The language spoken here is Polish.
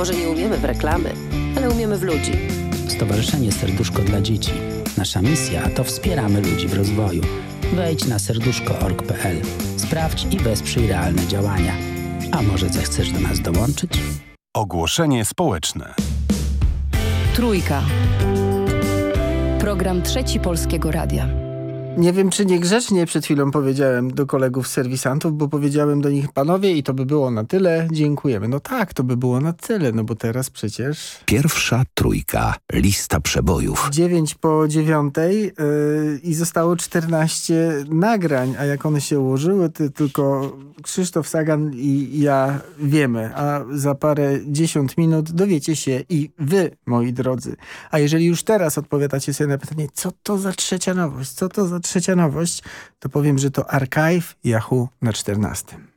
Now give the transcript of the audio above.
Może nie umiemy w reklamy, ale umiemy w ludzi. Stowarzyszenie Serduszko dla Dzieci. Nasza misja to wspieramy ludzi w rozwoju. Wejdź na serduszko.org.pl. Sprawdź i wesprzyj realne działania. A może zechcesz do nas dołączyć? Ogłoszenie społeczne. Trójka. Program Trzeci Polskiego Radia. Nie wiem, czy niegrzecznie przed chwilą powiedziałem do kolegów serwisantów, bo powiedziałem do nich: panowie, i to by było na tyle, dziękujemy. No tak, to by było na tyle, no bo teraz przecież... Pierwsza trójka. Lista przebojów. 9:09 i zostało 14 nagrań, a jak one się ułożyły, to tylko Krzysztof Sagan i ja wiemy, a za parę dziesiąt minut dowiecie się i wy, moi drodzy. A jeżeli już teraz odpowiadacie sobie na pytanie, co to za trzecia nowość, to powiem, że to Archive Yahoo na 14.